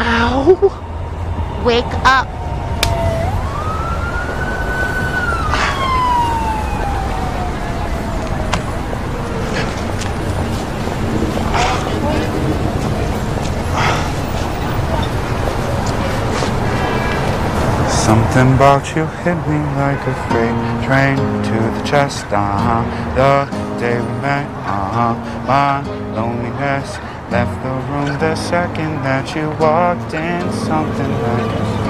Ow! Wake up. Something about you hit me like a freight train to the chest, the day we met, my loneliness left the room the second that you walked in. Something like a